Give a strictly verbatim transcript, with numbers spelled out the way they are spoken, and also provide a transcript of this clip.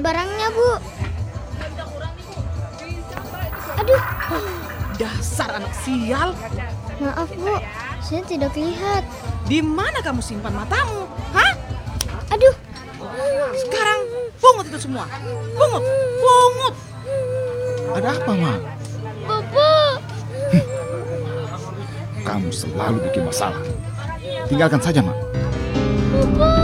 barangnya, Bu. Aduh. Dasar anak sial. Maaf, Bu. Saya tidak lihat. Di mana kamu simpan matamu? Hah? Aduh. Sekarang pungut itu semua. Pungut, pungut. Ada apa, Ma? Bapak. Kamu selalu bikin masalah. Tinggalkan saja, Ma. Bapak.